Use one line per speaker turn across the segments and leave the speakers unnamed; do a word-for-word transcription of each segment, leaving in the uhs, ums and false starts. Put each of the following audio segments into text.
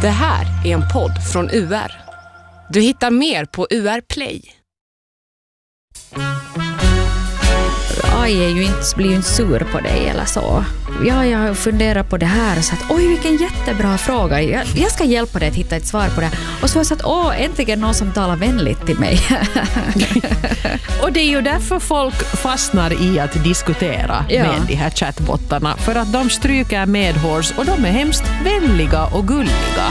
Det här är en podd från U R. Du hittar mer på U R Play.
Jag är ju inte, blir ju inte sur på dig eller så. Ja, jag har funderat på det här och sagt, oj vilken jättebra fråga. Jag, jag ska hjälpa dig att hitta ett svar på det. Och så har jag sagt, åh äntligen någon som talar vänligt till mig.
Och det är ju därför folk fastnar i att diskutera ja. med de här chattbottarna. För att de stryker medhårs och de är hemskt vänliga och gulliga.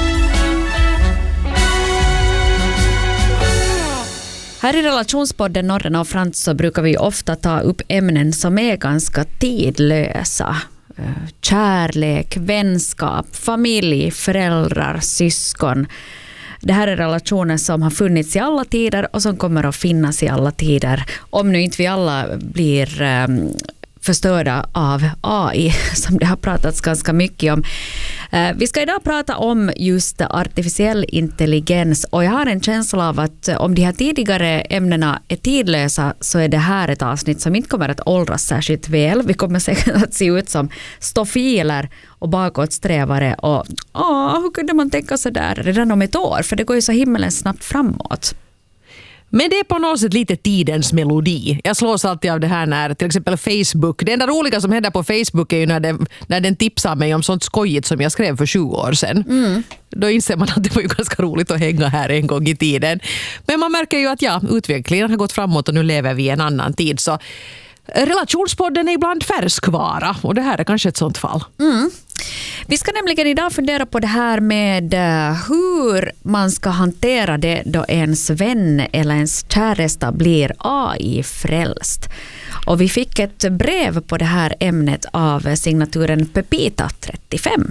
Här i relationspodden Norren och Frans så brukar vi ofta ta upp ämnen som är ganska tidlösa. Kärlek, vänskap, familj, föräldrar, syskon. Det här är relationer som har funnits i alla tider och som kommer att finnas i alla tider. Om nu inte vi alla blir um, förstörda av A I som det har pratats ganska mycket om. Vi ska idag prata om just artificiell intelligens och jag har en känsla av att om de här tidigare ämnena är tidlösa så är det här ett avsnitt som inte kommer att åldras särskilt väl. Vi kommer säkert att se ut som stofiler och bakåtsträvare och åh, hur kunde man tänka så där redan om ett år? För det går ju så himlen snabbt framåt.
Men det är på något sätt lite tidens melodi. Jag slås alltid av det här när till exempel Facebook. Det enda roliga som händer på Facebook är ju när, det, när den tipsar mig om sånt skojigt som jag skrev för tjugo år sedan. Mm. Då inser man att det var ju ganska roligt att hänga här en gång i tiden. Men man märker ju att ja, utvecklingen har gått framåt och nu lever vi i en annan tid. Så relationspodden är ibland färskvara och det här är kanske ett sånt fall.
Mm. Vi ska nämligen idag fundera på det här med hur man ska hantera det då ens vän eller ens käresta blir A I-frälst. Och vi fick ett brev på det här ämnet av signaturen Pepita trettiofem.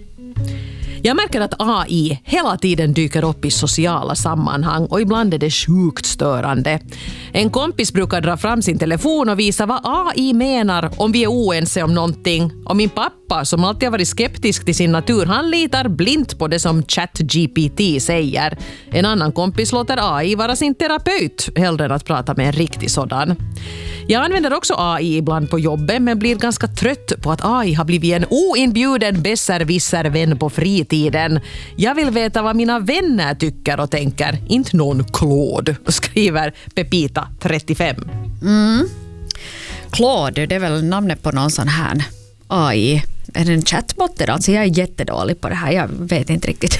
Jag märker att A I hela tiden dyker upp i sociala sammanhang och ibland är det sjukt störande. En kompis brukar dra fram sin telefon och visa vad A I menar om vi är oense om någonting. Och min pappa, som alltid har varit skeptisk till sin natur, han litar blint på det som ChatGPT säger. En annan kompis låter A I vara sin terapeut hellre än att prata med en riktig sådan. Jag använder också A I ibland på jobbet men blir ganska trött på att A I har blivit en oinbjuden besserwisser-vän på fritiden. Jag vill veta vad mina vänner tycker och tänker. Inte någon Claude, skriver Pepita trettiofem.
Mm. Claude, det är väl namnet på någon sån här A I. Är det en chatbot? Alltså jag är jättedålig på det här. Jag vet inte riktigt.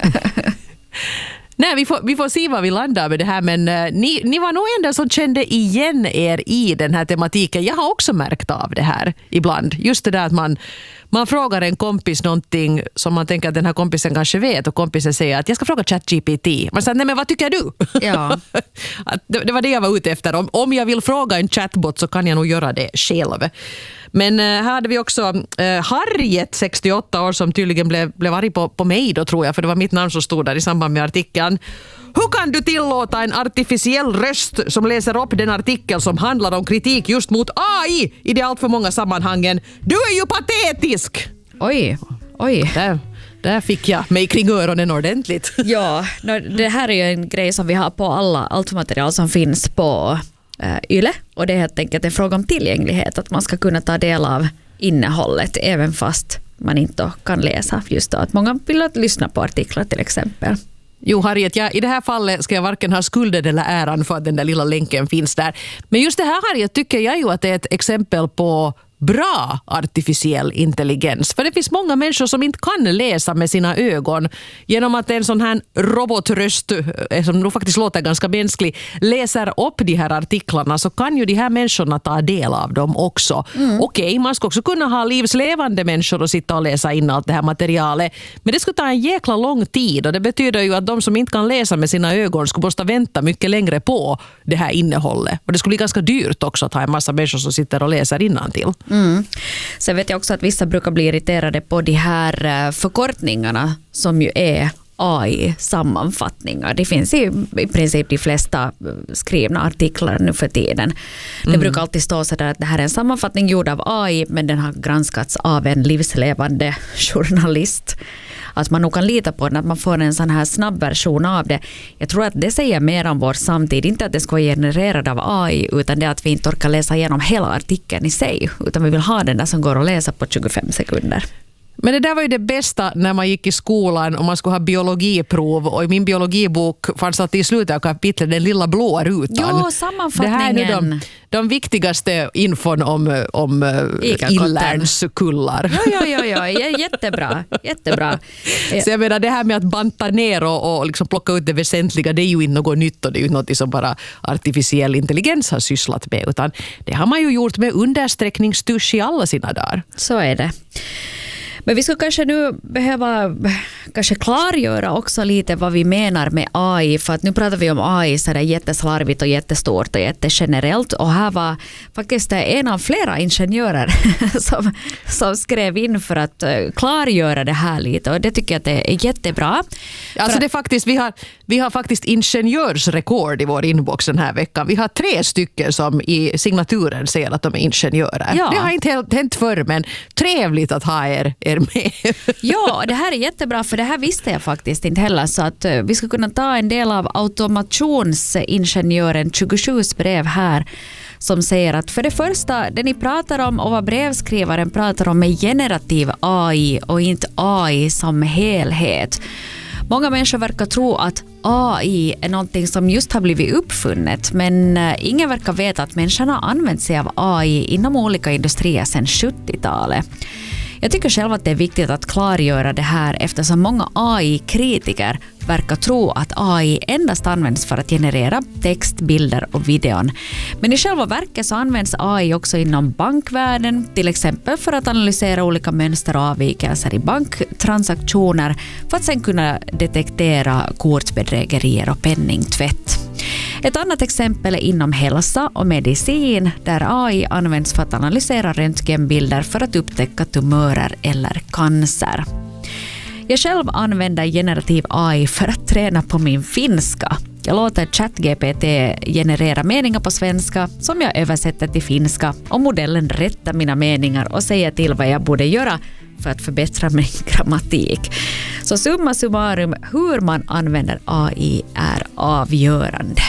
Nej, vi får, vi får se vad vi landar med det här, men uh, ni, ni var nog ändå som kände igen er i den här tematiken. Jag har också märkt av det här ibland. Just det där att man, man frågar en kompis någonting som man tänker att den här kompisen kanske vet och kompisen säger att jag ska fråga ChatGPT. Man säger, nej men vad tycker du?
Ja.
det, det var det jag var ute efter. Om, om jag vill fråga en chatbot så kan jag nog göra det själv. Men uh, här hade vi också uh, Harriet, sextioåtta år, som tydligen blev, blev arg på, på mig då tror jag, för det var mitt namn som stod där i samband med artikeln. Hur kan du tillåta en artificiell röst som läser upp den artikel som handlar om kritik just mot A I i de allt för många sammanhangen? Du är ju patetisk!
Oj, oj.
Där, där fick jag mig kring öronen ordentligt.
Ja, det här är ju en grej som vi har på alla, allt material som finns på Yle, och det är helt enkelt en fråga om tillgänglighet, att man ska kunna ta del av innehållet även fast man inte kan läsa, just då, att många vill att lyssna på artiklar till exempel.
Jo, Harriet, ja, i det här fallet ska jag varken ha skulden eller äran för att den där lilla länken finns där. Men just det här, Harriet, tycker jag ju att det är ett exempel på bra artificiell intelligens. För det finns många människor som inte kan läsa med sina ögon. Genom att en sån här robotröst, som nog faktiskt låter ganska mänsklig, läser upp de här artiklarna, så kan ju de här människorna ta del av dem också. Mm. Okej, man ska också kunna ha livslevande människor och sitta och läsa in allt det här materialet. Men det skulle ta en jäkla lång tid, och det betyder ju att de som inte kan läsa med sina ögon skulle måste vänta mycket längre på det här innehållet. Och det skulle bli ganska dyrt också att ha en massa människor som sitter och läser innantill.
Mm. Sen vet jag också att vissa brukar bli irriterade på de här förkortningarna som ju är A I-sammanfattningar. Det finns i, i princip de flesta skrivna artiklar nu för tiden. Det mm. brukar alltid stå så där att det här är en sammanfattning gjord av A I, men den har granskats av en livslevande journalist. Att man nog kan lita på den, att man får en sån här snabb version av det. Jag tror att det säger mer om vår samtid. Inte att det ska vara genererad av A I, utan det att vi inte orkar läsa igenom hela artikeln i sig. Utan vi vill ha den där som går att läsa på tjugofem sekunder.
Men det där var ju det bästa när man gick i skolan och man skulle ha biologiprov, och i min biologibok fanns alltid i slutet av kapitlet den lilla blåa rutan.
Ja, sammanfattningen.
Det här är nu de, de viktigaste infon om, om inlärnskullar.
Ja, ja, ja, ja, jättebra. jättebra.
Så jag menar, det här med att banta ner och, och liksom plocka ut det väsentliga, det är ju inte något nytt, och det är ju något som bara artificiell intelligens har sysslat med, utan det har man ju gjort med understräckningstusch i alla sina dagar.
Så är det. Men vi skulle kanske nu behöva kanske klargöra också lite vad vi menar med A I, för att nu pratar vi om A I så det är jätteslarvigt och jättestort och jättegenerellt, och här var faktiskt en av flera ingenjörer som, som skrev in för att klargöra det här lite, och det tycker jag att det är jättebra.
Alltså det är faktiskt, vi, har, vi har faktiskt ingenjörsrekord i vår inbox den här veckan. Vi har tre stycken som i signaturen säger att de är ingenjörer. Ja. Det har inte hänt förr, men trevligt att ha er, er med.
Ja, det här är jättebra, för det här visste jag faktiskt inte heller, så att vi ska kunna ta en del av automationsingenjören tjugosju:s brev här, som säger att för det första, det ni pratar om och vad brevskrivaren pratar om är generativ A I och inte A I som helhet. Många människor verkar tro att A I är någonting som just har blivit uppfunnet, men ingen verkar veta att människan har använt sig av A I inom olika industrier sedan sjuttiotalet. Jag tycker själv att det är viktigt att klargöra det här, eftersom många A I-kritiker verkar tro att A I endast används för att generera text, bilder och videon. Men i själva verket så används A I också inom bankvärlden, till exempel för att analysera olika mönster och avvikelser i banktransaktioner, för att sedan kunna detektera kortbedrägerier och penningtvätt. Ett annat exempel är inom hälsa och medicin, där A I används för att analysera röntgenbilder för att upptäcka tumörer eller cancer. Jag själv använder generativ A I för att träna på min finska. Jag låter ChatGPT generera meningar på svenska som jag översätter till finska, och modellen rättar mina meningar och säger till vad jag borde göra för att förbättra min grammatik. Så summa summarum, hur man använder A I är avgörande.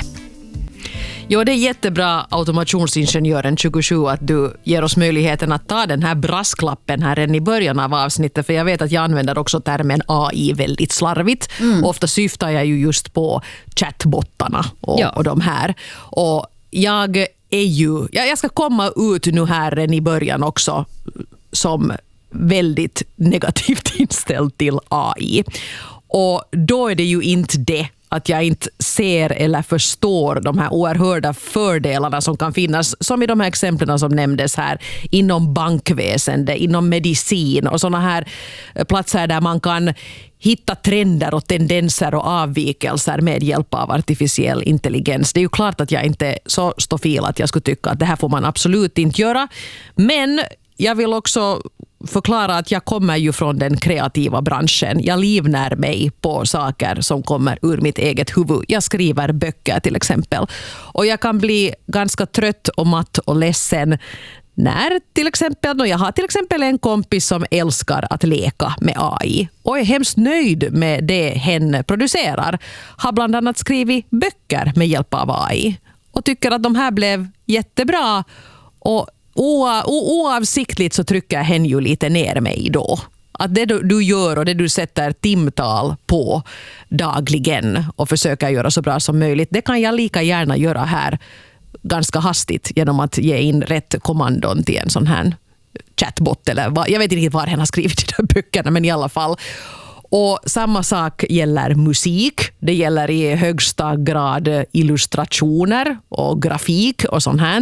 Ja, det är jättebra, automationsingenjören tjugosju, att du ger oss möjligheten att ta den här brasklappen här redan i början av avsnittet, för jag vet att jag använder också termen A I väldigt slarvigt. Mm. Ofta syftar jag ju just på chatbottarna och, ja. och de här. Och jag är ju, jag ska komma ut nu här redan i början också som väldigt negativt inställd till A I. Och då är det ju inte det att jag inte ser eller förstår de här oerhörda fördelarna som kan finnas, som i de här exemplen som nämndes här, inom bankväsende, inom medicin och sådana här platser där man kan hitta trender och tendenser och avvikelser med hjälp av artificiell intelligens. Det är ju klart att jag inte är så stofil att jag skulle tycka att det här får man absolut inte göra, men jag vill också förklara att jag kommer ju från den kreativa branschen. Jag livnär mig på saker som kommer ur mitt eget huvud. Jag skriver böcker till exempel. Och jag kan bli ganska trött och matt och ledsen när till exempel, jag har till exempel en kompis som älskar att leka med A I och är hemskt nöjd med det hen producerar. Har bland annat skrivit böcker med hjälp av A I och tycker att de här blev jättebra, och O- oavsiktligt så trycker hen ju lite ner mig då. Att det du gör och det du sätter timtal på dagligen och försöker göra så bra som möjligt, det kan jag lika gärna göra här ganska hastigt genom att ge in rätt kommandon till en sån här chatbot. Eller vad, jag vet inte var hen har skrivit de där böckerna, men i alla fall. Och samma sak gäller musik. Det gäller i högsta grad illustrationer och grafik och sånt här.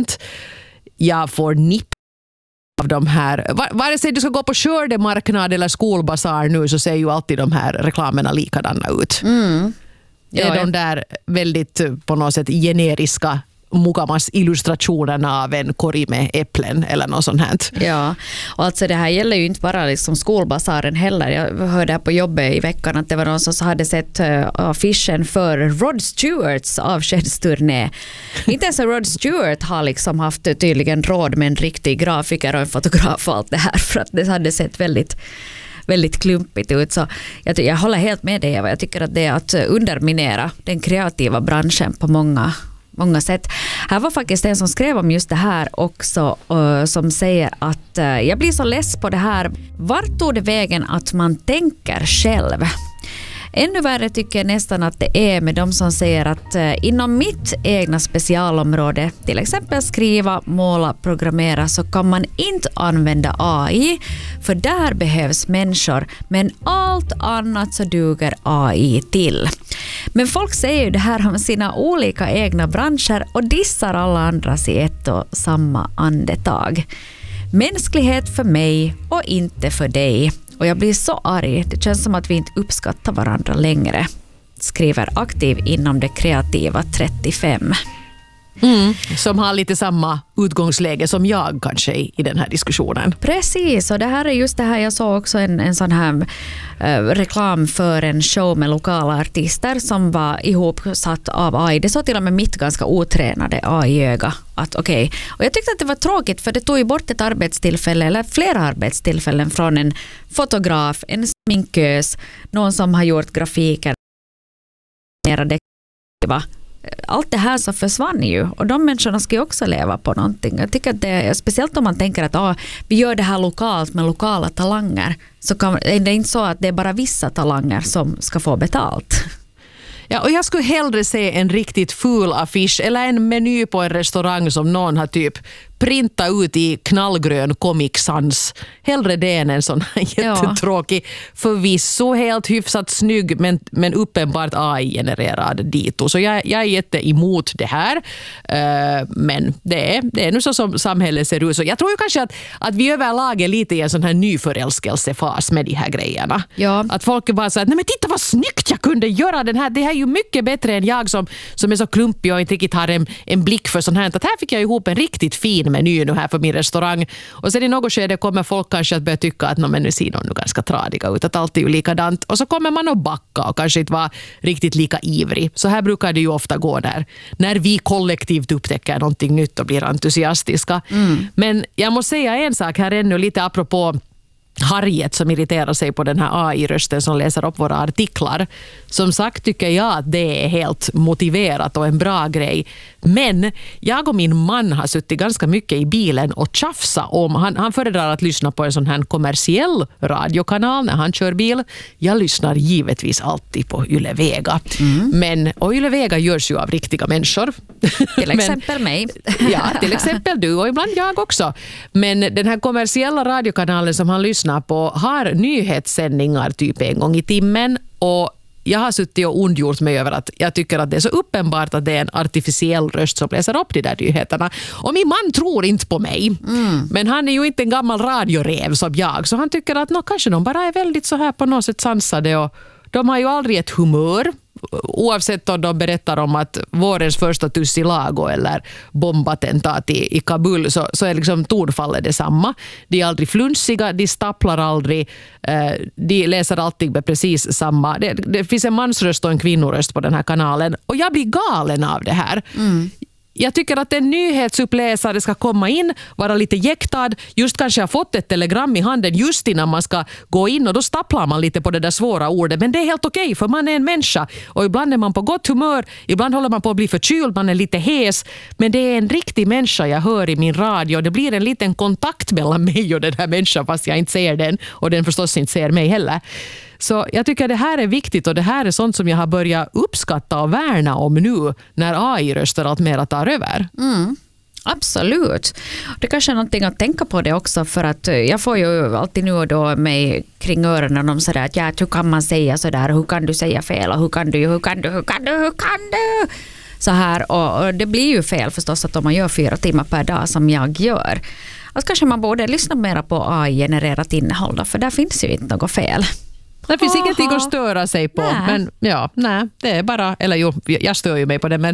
Jag får nipp av de här. Vare sig du ska gå på skördemarknad eller skolbasar nu, så ser ju alltid de här reklamerna likadana ut. Mm. Det är ja, de där väldigt på något sätt generiska mukamas illustrationerna av en korg med äpplen eller något sånt här.
Ja, och alltså det här gäller ju inte bara liksom skolbasaren heller. Jag hörde här på jobbet i veckan att det var någon som hade sett uh, affischen för Rod Stewarts avskedsturné. Inte ens Rod Stewart har liksom haft tydligen råd med en riktig grafiker och en fotograf och allt det här, för att det hade sett väldigt väldigt klumpigt ut. Så jag, jag håller helt med dig, Eva. Jag tycker att det är att underminera den kreativa branschen på många många sätt. Här var faktiskt en som skrev om just det här också, uh, som säger att uh, jag blir så less på det här. Vart tog det vägen att man tänker själv? Ännu värre tycker jag nästan att det är med de som säger att eh, inom mitt egna specialområde, till exempel skriva, måla, programmera, så kan man inte använda A I, för där behövs människor, men allt annat så duger A I till. Men folk säger ju det här om sina olika egna branscher och dissar alla andras i ett och samma andetag. Mänsklighet för mig och inte för dig. Och jag blir så arg. Det känns som att vi inte uppskattar varandra längre. Skriver aktiv inom det kreativa trettiofem.
Mm, som har lite samma utgångsläge som jag kanske i den här diskussionen.
Precis, och det här är just det här. Jag såg också en, en sån här uh, reklam för en show med lokala artister som var ihopsatt av A I. Det såg till och med mitt ganska otränade A I-öga. Att, okay. Och jag tyckte att det var tråkigt, för det tog ju bort ett arbetstillfälle eller flera arbetstillfällen från en fotograf, en sminkös, någon som har gjort grafiken. Allt det här så försvann ju, och de människorna ska ju också leva på någonting. Jag tycker att det är, speciellt om man tänker att ah, vi gör det här lokalt med lokala talanger, så kan, är det inte så att det är bara vissa talanger som ska få betalt.
Ja, och jag skulle hellre se en riktigt ful affisch eller en meny på en restaurang som någon har typ printa ut i knallgrön Comic Sans. Hellre det än en sån här jättetråkig, förvisso helt hyfsat snygg, men, men uppenbart A I-genererad dito. Så jag, jag är jätte emot det här. Uh, men det är, det är nu så som samhället ser ut. Så jag tror ju kanske att, att vi överlag är lite i en sån här nyförälskelsefas med de här grejerna.
Ja.
Att folk är bara så att, nej men titta vad snyggt jag kunde göra den här. Det här är ju mycket bättre än jag som, som är så klumpig och inte riktigt har en, en blick för sån här. Att här fick jag ihop en riktigt fin meny nu här för min restaurang. Och sen i något skede kommer folk kanske att börja tycka att no, men nu ser de nu ganska tradiga ut, att allt är ju likadant. Och så kommer man att backa och kanske inte vara riktigt lika ivrig. Så här brukar det ju ofta gå där. När vi kollektivt upptäcker någonting nytt och blir entusiastiska. Mm. Men jag måste säga en sak här ännu, lite apropå Harriet som irriterar sig på den här A I-rösten som läser upp våra artiklar. Som sagt tycker jag att det är helt motiverat och en bra grej. Men jag och min man har suttit ganska mycket i bilen och tjafsa om, han, han föredrar att lyssna på en sån här kommersiell radiokanal när han kör bil. Jag lyssnar givetvis alltid på Yle Vega. Mm. Men, och Yle Vega görs ju av riktiga människor.
Till exempel Men, mig.
Ja, till exempel du och ibland jag också. Men den här kommersiella radiokanalen som han lyssnar på har nyhetssändningar typ en gång i timmen, och jag har suttit och ondgjort mig över att jag tycker att det är så uppenbart att det är en artificiell röst som läser upp de där nyheterna. Och min man tror inte på mig. Mm. Men han är ju inte en gammal radiorev som jag, så han tycker att no, kanske de bara är väldigt så här på något sätt sansade, och de har ju aldrig ett humör. Oavsett om de berättar om att vårens första tussilago eller bombattentat i, i Kabul, så, så är liksom tonfallet detsamma. De är aldrig flunsiga, de stapplar aldrig, eh, de läser alltid med precis samma. Det, det finns en mansröst och en kvinnoröst på den här kanalen, och jag blir galen av det här. Mm. Jag tycker att en nyhetsuppläsare ska komma in, vara lite jäktad, just kanske har fått ett telegram i handen just innan man ska gå in, och då stapplar man lite på det där svåra ordet. Men det är helt okej, för man är en människa, och ibland är man på gott humör, ibland håller man på att bli förkyld, man är lite hes, men det är en riktig människa jag hör i min radio. Det blir en liten kontakt mellan mig och den här människan, fast jag inte ser den, och den förstås inte ser mig heller. Så jag tycker det här är viktigt, och det här är sånt som jag har börjat uppskatta och värna om nu när A I-röster allt mer tar över.
Mm. Absolut. Det kanske är någonting att tänka på det också, för att jag får ju alltid nu och då mig kring öronen om sådär att ja, hur kan man säga sådär, hur kan du säga fel, och hur kan du, hur kan du, hur kan du, hur kan du? Så här, och det blir ju fel förstås att om man gör fyra timmar per dag som jag gör. Att kanske man borde lyssna mer på A I-genererat innehåll då, för där finns ju inte något fel.
Det finns Aha. ingenting att störa sig på. Nej. Men ja, nej, det är bara, eller jo, jag stör ju mig på det, men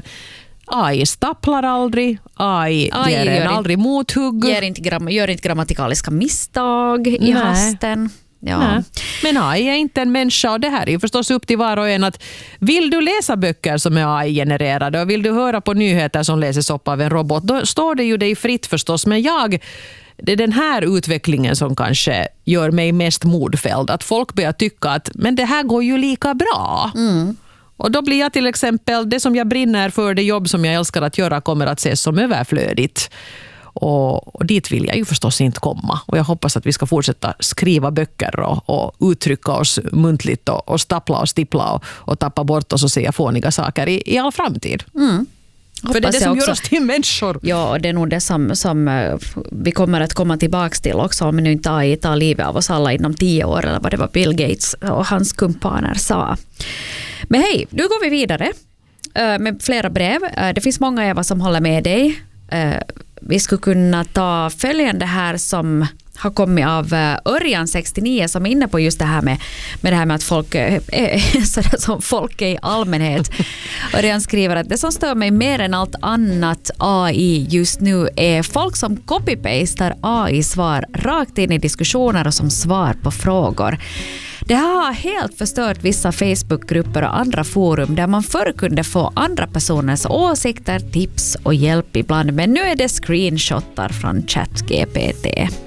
A I stapplar aldrig, A I, A I ger en aldrig mothugg.
Gör inte, gram, gör inte grammatikaliska misstag i nej. hasten. Ja.
Nej. Men A I är inte en människa, och det här är ju förstås upp till var och en att vill du läsa böcker som är A I-genererade och vill du höra på nyheter som läses upp av en robot, då står det ju dig fritt förstås, men jag det är den här utvecklingen som kanske gör mig mest modfälld. Att folk börjar tycka att men det här går ju lika bra. Mm. Och då blir jag till exempel, det som jag brinner för, det jobb som jag älskar att göra kommer att ses som överflödigt. Och, och dit vill jag ju förstås inte komma. Och jag hoppas att vi ska fortsätta skriva böcker och, och uttrycka oss muntligt och, och stapla och stippla och, och tappa bort oss och säga fåniga saker i, i all framtid.
Mm.
För det är det som gör oss till människor.
Ja, och det är nog det som, som vi kommer att komma tillbaka till också, om vi nu inte A I tar livet av oss alla inom tio år, eller vad det var Bill Gates och hans kumpaner sa. Men hej, nu går vi vidare med flera brev. Det finns många Eva som håller med dig. Vi skulle kunna ta följande här som har kommit av Örjan sextionio som är inne på just det här med, med det här med att folk är sådär som folk är i allmänhet. Örjan skriver att det som stör mig mer än allt annat A I just nu är folk som copy-pastar A I-svar rakt in i diskussioner och som svar på frågor. Det har helt förstört vissa Facebookgrupper och andra forum där man förr kunde få andra personers åsikter, tips och hjälp ibland, men nu är det screenshotar från ChatGPT.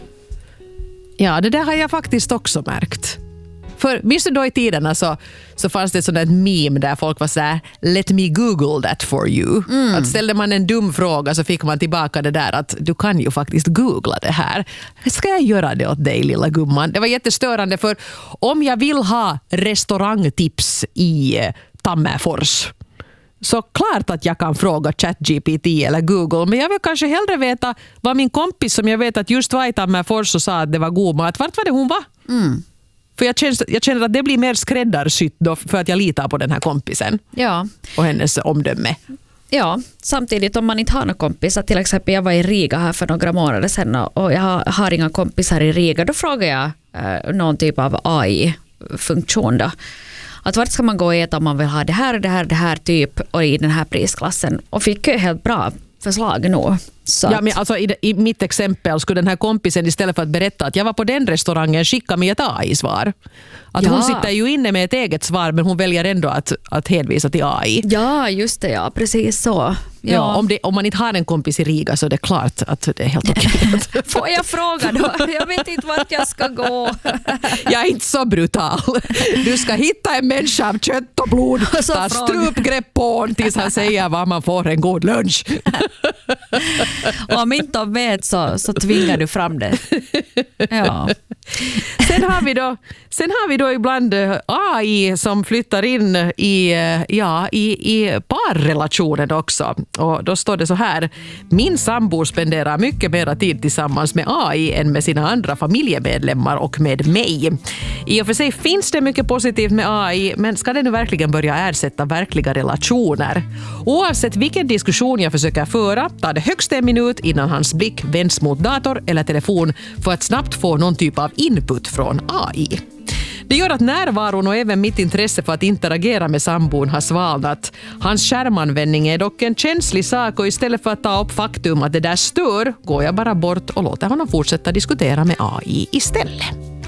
Ja, det där har jag faktiskt också märkt. För minns du då i tiderna så, så fanns det ett sådant meme där folk var så här: let me google that for you. Mm. Att ställde man en dum fråga så fick man tillbaka det där att du kan ju faktiskt googla det här. Ska jag göra det åt dig, lilla gumman? Det var jättestörande, för om jag vill ha restaurangtips i Tammerfors, så klart att jag kan fråga ChatGPT eller Google, men jag vill kanske hellre veta vad min kompis som jag vet att just var i Tammerfors och sa att det var god mat, vart var det hon var? Mm. För jag känner, jag känner att det blir mer skräddarsytt då, för att jag litar på den här kompisen.
Ja.
Och hennes omdöme.
Ja, samtidigt om man inte har några kompisar, till exempel jag var i Riga här för några månader sedan och jag har, har inga kompisar i Riga, då frågar jag eh, någon typ av A I-funktion då. Att vart ska man gå och äta om man vill ha det här och det här det här typ och i den här prisklassen, och fick ju helt bra förslag nu. Så
ja, men alltså i, i mitt exempel skulle den här kompisen istället för att berätta att jag var på den restaurangen skicka mig ett A I-svar. Att ja. Hon sitter ju inne med ett eget svar, men hon väljer ändå att, att hänvisa till A I.
Ja, just det, ja, precis så. Ja.
Ja, om, det, om man inte har en kompis i Riga så är det klart att det är helt okej.
Får jag fråga då? Jag vet inte vart jag ska gå.
Jag är inte så brutal. Du ska hitta en människa av kött och blod, ta strupgrepp på honom tills han säger vad man får en god lunch.
Och om inte de vet så, så tvingar du fram det. Ja.
Sen har vi då, sen har vi då ibland A I som flyttar in i, ja, i, i parrelationen också. Och då står det så här: min sambo spenderar mycket mer tid tillsammans med A I än med sina andra familjemedlemmar och med mig. I och för sig finns det mycket positivt med A I, men ska det nu verkligen börja ersätta verkliga relationer? Oavsett vilken diskussion jag försöker föra tar det högst en minut innan hans blick vänds mot dator eller telefon för att snabbt få någon typ av input från A I. Det gör att närvaron och även mitt intresse för att interagera med sambon har svalnat. Hans skärmanvändning är dock en känslig sak, och istället för att ta upp faktum att det där stör går jag bara bort och låter honom fortsätta diskutera med A I istället.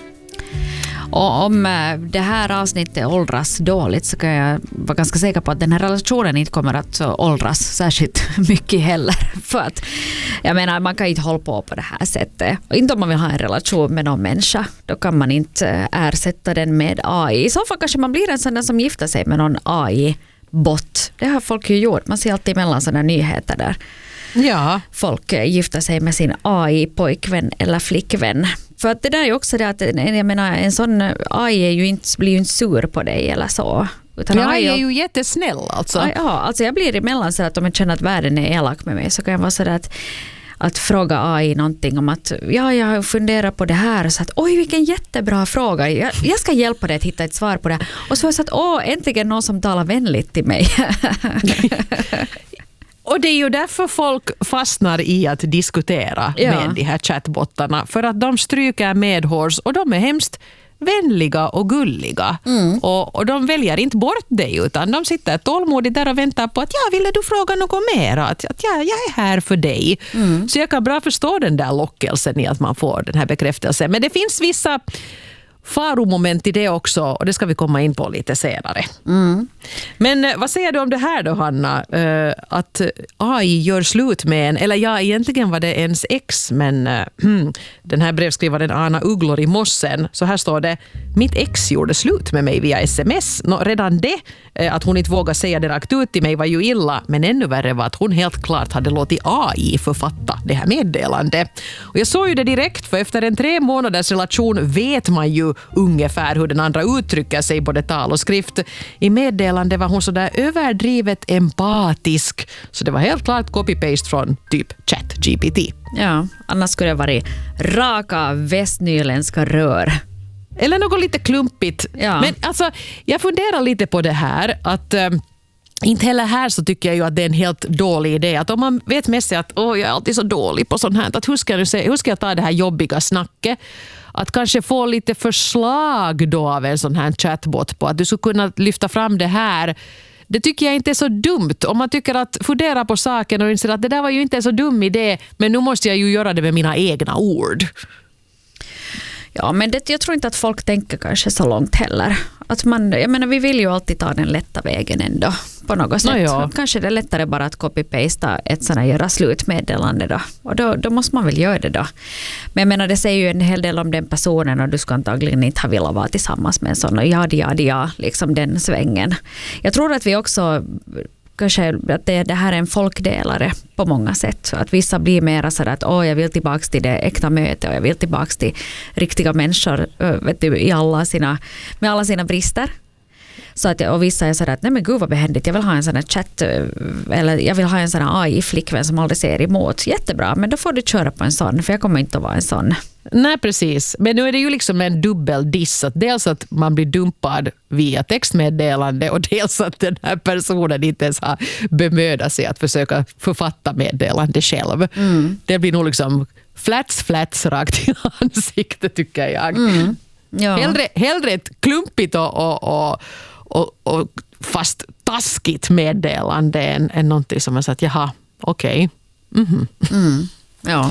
Och om det här avsnittet åldras dåligt så kan jag vara ganska säker på att den här relationen inte kommer att åldras särskilt mycket heller. För att, jag menar, man kan inte hålla på på det här sättet. Och inte om man vill ha en relation med någon människa. Då kan man inte ersätta den med A I. I så fall kanske man blir en sån som gifter sig med någon A I-bot. Det har folk ju gjort. Man ser alltid emellan sådana nyheter där.
Ja.
Folk gifter sig med sin A I-pojkvän eller flickvän. För att det där är också det att jag menar, en sån A I är ju inte, blir ju inte sur på dig eller så.
Utan A I är ju jättesnäll alltså.
Ja, alltså jag blir emellan så att om jag känner att världen är elak med mig så kan jag vara så att att fråga A I någonting om att ja, jag funderar på det här, så att oj vilken jättebra fråga, jag, jag ska hjälpa dig att hitta ett svar på det. Och så var jag så att åh, äntligen någon som talar vänligt till mig.
Och det är ju därför folk fastnar i att diskutera ja. med de här chattbottarna. För att de stryker medhårs och de är hemskt vänliga och gulliga. Mm. Och, och de väljer inte bort dig, utan de sitter tålmodigt där och väntar på att ja, ville du fråga något mer? Att, att ja, jag är här för dig. Mm. Så jag kan bra förstå den där lockelsen i att man får den här bekräftelsen. Men det finns vissa faromoment i det också, och det ska vi komma in på lite senare. Mm. Men vad säger du om det här då, Hanna? Uh, att A I gör slut med en, eller ja, egentligen var det ens ex, men uh, den här brevskrivaren Anna Uglor i Mossen, så här står det: mitt ex gjorde slut med mig via sms. Nå, redan det, uh, att hon inte vågade säga det rakt ut till mig var ju illa, men ännu värre var att hon helt klart hade låtit A I författa det här meddelandet. Och jag såg ju det direkt, för efter en tre månaders relation vet man ju ungefär hur den andra uttrycker sig, både tal och skrift. I meddelande var hon så där överdrivet empatisk, så det var helt klart copy-paste från typ ChatGPT.
Ja, annars skulle det varit raka västnyländska rör.
Eller något lite klumpigt.
Ja.
Men alltså, jag funderar lite på det här, att um, inte heller här så tycker jag ju att det är en helt dålig idé. Att om man vet med sig att åh, jag är alltid så dålig på sånt här, att hur ska jag, hur ska jag ta det här jobbiga snacket? Att kanske få lite förslag då av en sån här chatbot på att du skulle kunna lyfta fram det här. Det tycker jag inte är så dumt. Om man tycker att fundera på saken och inser att det där var ju inte en så dum idé, men nu måste jag ju göra det med mina egna ord.
Ja, men det, jag tror inte att folk tänker kanske så långt heller. Att man, jag menar, vi vill ju alltid ta den lätta vägen ändå på något sätt.
No, ja.
Kanske det är lättare bara att copy-pasta ett sådant här göra slutmeddelande då. Och då, då måste man väl göra det då. Men jag menar, det säger ju en hel del om den personen, och du ska antagligen inte ha velat vara tillsammans med en sån. Och ja, ja, ja, liksom den svängen. Jag tror att vi också... Kanske att det, det här är en folkdelare på många sätt. Att vissa blir mer så att åh, jag vill tillbaka till det äkta mötet och jag vill tillbaka till riktiga människor, vet du, i alla sina, med alla sina brister. Så att, och vissa är så att nej men gud vad behändigt, jag vill ha en sån här chatt, eller jag vill ha en sån här A I-flickvän som aldrig ser emot. Jättebra, men då får du köra på en sån, för jag kommer inte att vara en sån.
Nej, precis. Men nu är det ju liksom en dubbel diss. Att dels att man blir dumpad via textmeddelande, och dels att den här personen inte ens har bemödat sig att försöka författa meddelande själv. Mm. Det blir nog liksom flats, flats rakt i ansiktet, tycker jag.
Mm. Ja.
Hellre, hellre ett klumpigt och, och, och, och, och fast taskigt meddelande än, än någonting som är så att jaha, okej. Okay. Mm-hmm.
Mm. Ja.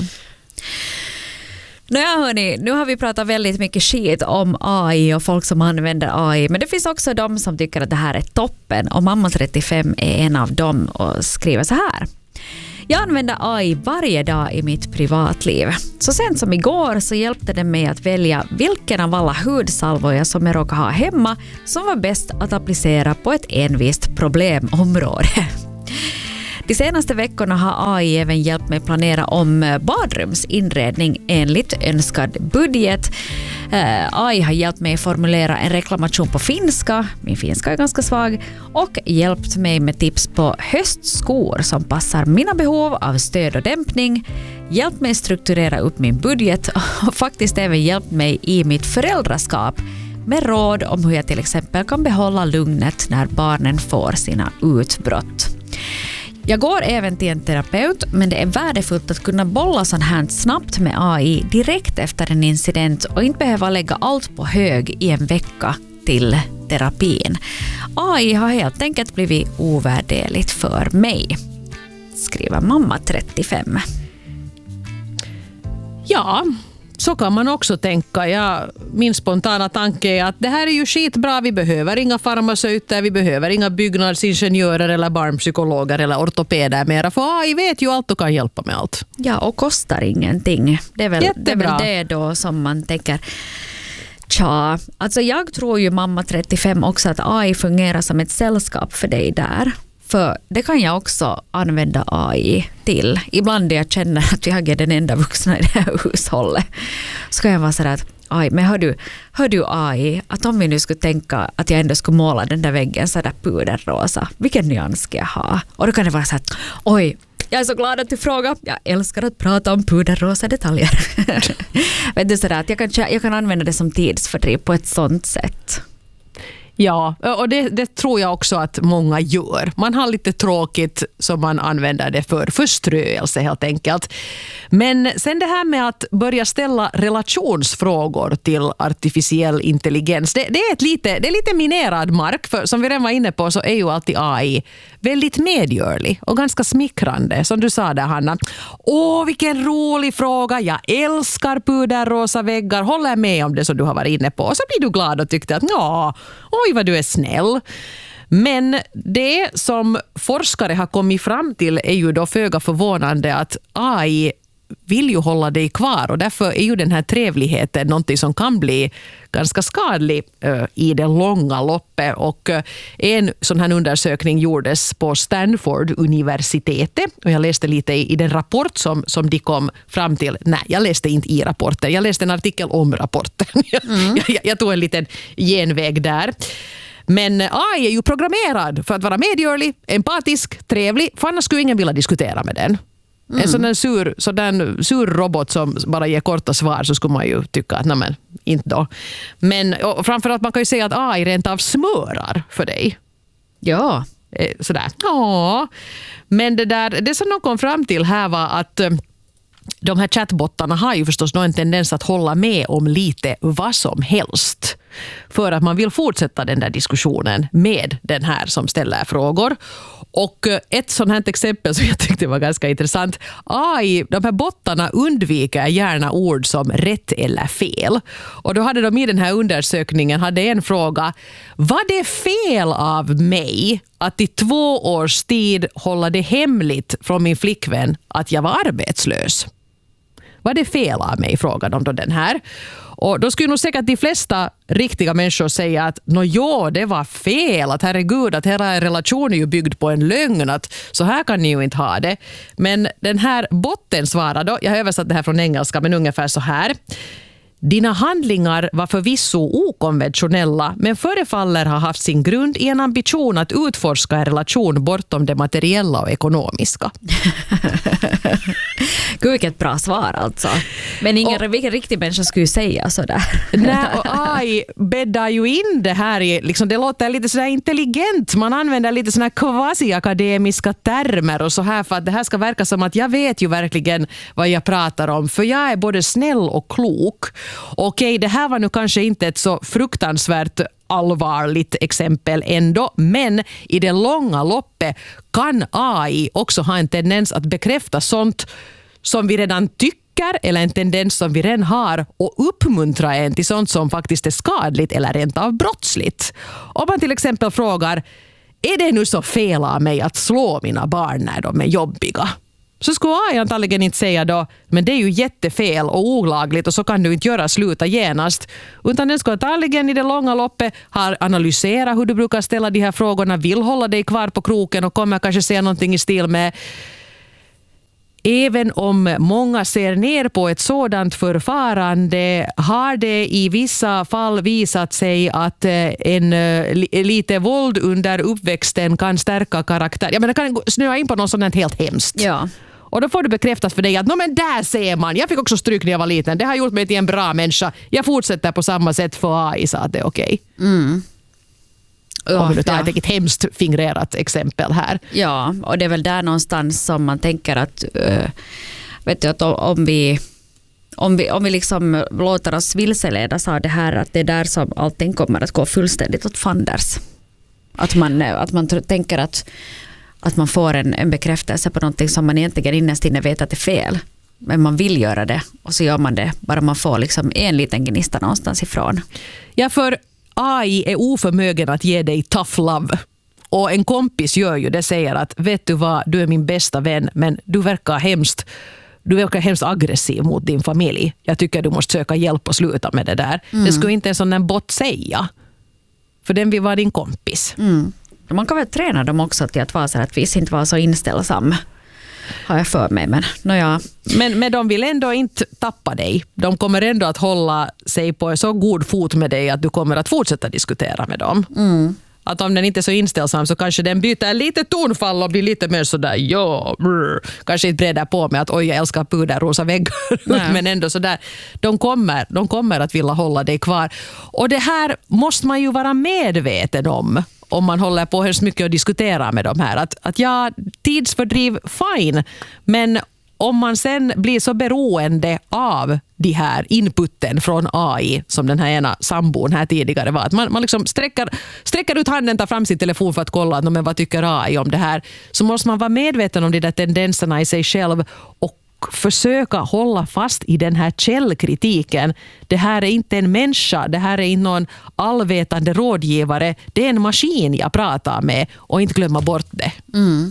Nåja, hörni, nu har vi pratat väldigt mycket skit om A I och folk som använder A I, men det finns också de som tycker att det här är toppen, och Mamma trettiofem är en av dem och skriver så här. Jag använder A I varje dag i mitt privatliv. Så sent som igår så hjälpte det mig att välja vilken av alla hudsalvor som jag råkar ha hemma som var bäst att applicera på ett envist problemområde. De senaste veckorna har A I även hjälpt mig planera om badrumsinredning enligt önskad budget. A I har hjälpt mig formulera en reklamation på finska, min finska är ganska svag, och hjälpt mig med tips på höstskor som passar mina behov av stöd och dämpning, hjälpt mig strukturera upp min budget och faktiskt även hjälpt mig i mitt föräldraskap med råd om hur jag till exempel kan behålla lugnet när barnen får sina utbrott. Jag går även till en terapeut, men det är värdefullt att kunna bolla sånt här snabbt med A I direkt efter en incident och inte behöva lägga allt på hög i en vecka till terapin. A I har helt enkelt blivit ovärderligt för mig, skriver Mamma trettiofem.
Ja, så kan man också tänka. Ja, min spontana tanke är att det här är ju skitbra. Vi behöver inga farmaceuter, vi behöver inga byggnadsingenjörer eller barnpsykologer eller ortopeder mera. För A I vet ju allt och kan hjälpa med allt.
Ja, och kostar ingenting. Det är väl det, är väl det då som man tänker. Tja, alltså jag tror ju Mamma trettiofem också att A I fungerar som ett sällskap för dig där. För det kan jag också använda A I till. Ibland jag känner att jag är den enda vuxna i det här hushållet. Så kan jag vara så att, aj, men hör du, hör du A I, att om vi nu skulle tänka att jag ändå skulle måla den där väggen så där puderrosa, vilken nyans ska jag ha? Och då kan det vara så att, oj, jag är så glad att du frågar. Jag älskar att prata om puderrosa detaljer. Vet du, så där, att jag kan, jag kan använda det som tidsfördriv på ett sånt sätt.
Ja, och det, det tror jag också att många gör. Man har lite tråkigt så man använder det för förströelse helt enkelt. Men sen det här med att börja ställa relationsfrågor till artificiell intelligens, det, det, är, ett lite, det är lite minerad mark. För som vi redan var inne på så är ju alltid A I väldigt medgörlig och ganska smickrande. Som du sa där, Hanna. Åh, vilken rolig fråga. Jag älskar puderrosa väggar. Håller med om det som du har varit inne på. Och så blir du glad och tyckte att ja, oj vad du är snäll. Men det som forskare har kommit fram till är ju då föga förvånande att A I vill ju hålla dig kvar och därför är ju den här trevligheten någonting som kan bli ganska skadlig uh, i det långa loppet. Och uh, en sån här undersökning gjordes på Stanford-universitetet och jag läste lite i, i den rapport som, som de kom fram till. Nej, jag läste inte i rapporten. Jag läste en artikel om rapporten. Mm. jag, jag tog en liten genväg där. Men A I är ju programmerad för att vara medgörlig, empatisk, trevlig, för annars skulle ingen vilja diskutera med den. Mm. En sån där sur, sån där sur robot som bara ger korta svar så skulle man ju tycka att nej men, inte då. Men och framförallt man kan ju säga att A I rent av smörar för dig.
Ja.
Sådär. Ja. Men det där, det som de kom fram till här var att de här chatbottarna har ju förstås en tendens att hålla med om lite vad som helst. För att man vill fortsätta den där diskussionen med den här som ställer frågor. Och ett sånt här exempel som jag tyckte var ganska intressant. A I, de här bottarna undviker gärna ord som rätt eller fel. Och då hade de i den här undersökningen hade en fråga. Var det fel av mig att i två års tid hålla det hemligt från min flickvän att jag var arbetslös? Var det fel av mig, frågade de då den här. Och då skulle nog säkert de flesta riktiga människor säga att nå jo, det var fel, att herregud, att hela relation är ju byggd på en lögn, att så här kan ni ju inte ha det. Men den här botten svarade då, jag har översatt det här från engelska, men ungefär så här. Dina handlingar var förvisso okonventionella men förefaller ha haft sin grund i en ambition att utforska en relation bortom det materiella och ekonomiska.
Gud, vilket bra svar alltså. Men ingen och, vilken riktig människa skulle säga sådär.
Nej, och A I bäddar ju in det här i, liksom, det låter lite sådär intelligent. Man använder lite sådana quasi-akademiska termer och så här för att det här ska verka som att jag vet ju verkligen vad jag pratar om. För jag är både snäll och klok. Okej, det här var nu kanske inte ett så fruktansvärt allvarligt exempel ändå, men i det långa loppet kan A I också ha en tendens att bekräfta sånt som vi redan tycker eller en tendens som vi redan har och uppmuntra en till sånt som faktiskt är skadligt eller rent av brottsligt. Om man till exempel frågar, är det nu så fel av mig att slå mina barn när de är jobbiga? Så skulle A I antagligen inte säga då, men det är ju jättefel och olagligt och så kan du inte göra, sluta genast. Utan den ska antagligen i det långa loppet ha analysera hur du brukar ställa de här frågorna, vill hålla dig kvar på kroken och kommer kanske säga någonting i stil med även om många ser ner på ett sådant förfarande har det i vissa fall visat sig att en lite våld under uppväxten kan stärka karaktär. Jag menar, kan snöa in på något sådant helt hemskt.
Ja.
Och då får du bekräftat för dig att men där ser man, jag fick också stryk när jag var liten. Det har gjort mig till en bra människa. Jag fortsätter på samma sätt för A I sa att det är okej. Okay.
Mm.
Om vi nu tar ett hemskt fingrerat exempel här.
Ja, och det är väl där någonstans som man tänker att, äh, vet du, att om vi, om vi, om vi liksom låter oss vilseledas av det här, att det är där som allting kommer att gå fullständigt åt fanders. Att man, att man tänker att, att man får en, en bekräftelse på någonting som man egentligen innerst inne vet att det är fel. Men man vill göra det och så gör man det bara man får liksom en liten gnista någonstans ifrån.
Ja, för A I är oförmögen att ge dig tough love. Och en kompis gör ju det, säger att vet du vad, du är min bästa vän men du verkar hemskt, du verkar hemskt aggressiv mot din familj. Jag tycker du måste söka hjälp och sluta med det där. Mm. Det skulle inte en sån där bot säga. För den vill vara din kompis.
Mm. Man kan väl träna dem också till att vara så att vi inte vara så inställsam. Har jag för mig, men nåja.
Men, men de vill ändå inte tappa dig. De kommer ändå att hålla sig på en så god fot med dig att du kommer att fortsätta diskutera med dem.
Mm.
att om den inte är så inställsam så kanske den byter lite tonfall och blir lite mer sådär, ja, brr. Kanske inte bredar på med att oj, jag älskar puderrosa väggar, men ändå sådär, de kommer, de kommer att vilja hålla dig kvar. Och det här måste man ju vara medveten om, om man håller på hemskt mycket och diskuterar med de här. Att, att ja, tidsfördriv, fine, men om man sen blir så beroende av de här inputen från A I som den här ena sambon här tidigare var, att man, man liksom sträcker, sträcker ut handen, tar fram sin telefon för att kolla att, men vad tycker A I om det här, så måste man vara medveten om de där tendenserna i sig själv och försöka hålla fast i den här källkritiken. Det här är inte en människa, det här är inte någon allvetande rådgivare, det är en maskin jag pratar med, och inte glömma bort det.
Mm.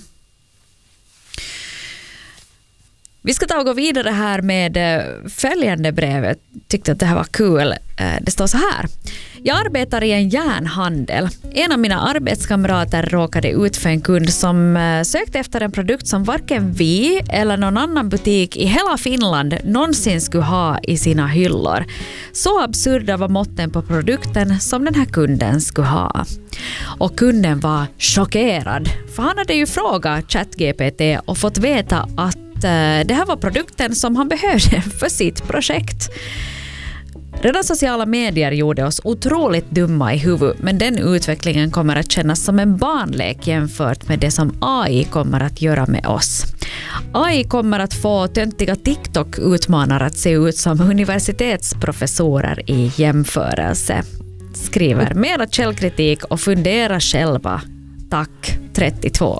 Vi ska ta och gå vidare här med följande brev. Jag tyckte att det här var kul. Det står så här. Jag arbetar i en järnhandel. En av mina arbetskamrater råkade ut för en kund som sökte efter en produkt som varken vi eller någon annan butik i hela Finland någonsin skulle ha i sina hyllor. Så absurda var måtten på produkten som den här kunden skulle ha. Och kunden var chockerad, för han hade ju frågat ChatGPT och fått veta att det här var produkten som han behövde för sitt projekt. Redan sociala medier gjorde oss otroligt dumma i huvudet, men den utvecklingen kommer att kännas som en barnlek jämfört med det som A I kommer att göra med oss. A I kommer att få töntiga TikTok-utmanare att se ut som universitetsprofessorer i jämförelse. Skriver mera källkritik och fundera själva. Tack, trettiotvå.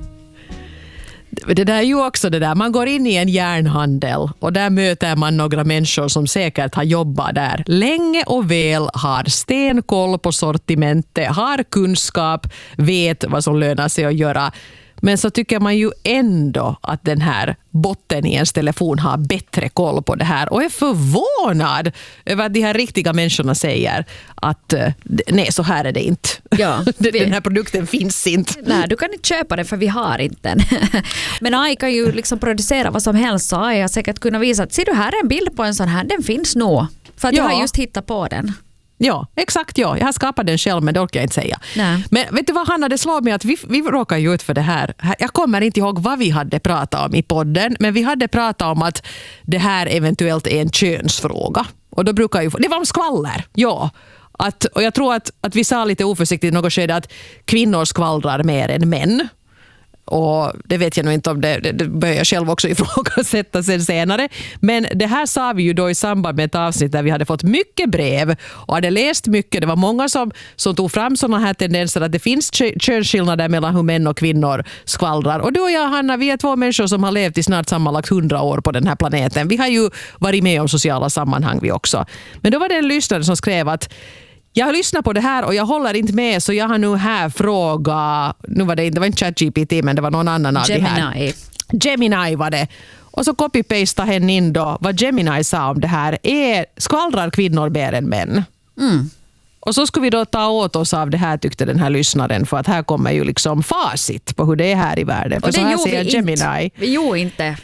Det där är ju också det där, man går in i en järnhandel och där möter man några människor som säkert har jobbat där länge och väl, har stenkoll på sortimentet, har kunskap, vet vad som lönar sig att göra. Men så tycker man ju ändå att den här botten i ens telefon har bättre koll på det här och är förvånad över att de här riktiga människorna säger att nej, så här är det inte.
Ja, vi,
den här produkten finns inte.
Nej, du kan inte köpa den för vi har inte den. Men A I kan ju liksom producera vad som helst, så A I har säkert kunnat visa att ser du här är en bild på en sån här, den finns nog. För att ja. Jag har just hittat på den.
Ja, exakt. Ja. Jag har skapat den själv, men det orkar jag inte säga.
Nej.
Men vet du vad, Hanna, det slår mig att vi, vi råkar ju ut för det här. Jag kommer inte ihåg vad vi hade pratat om i podden, men vi hade pratat om att det här eventuellt är en könsfråga. Och då brukar ju, det var om skvaller, ja. Att, och jag tror att, att vi sa lite oförsiktigt i något skede att kvinnor skvallrar mer än män. Och det vet jag nog inte om det, det, det börjar jag själv också ifrågasätta sen senare. Men det här sa vi ju då i samband med ett avsnitt där vi hade fått mycket brev och hade läst mycket. Det var många som, som tog fram sådana här tendenser att det finns könsskillnader mellan hur män och kvinnor skvallrar. Och du och jag, Hanna, vi är två människor som har levt i snart sammanlagt hundra år på den här planeten. Vi har ju varit med om sociala sammanhang vi också. Men då var det en lyssnare som skrev att jag har lyssnat på det här och jag håller inte med, så jag har nu här frågat, nu var det, det var inte ChatGPT men det var någon annan av
Gemini.
det här. Gemini var det. Och så copy-pasta henne in då vad Gemini sa om det här. Är skvallrar kvinnor mer än män?
Mm.
Och så skulle vi då ta åt oss av det här, tyckte den här lyssnaren, för att här kommer ju liksom facit på hur det är här i världen. För
och det
så här
gjorde
säger
vi
Gemini.
inte. Vi gjorde inte.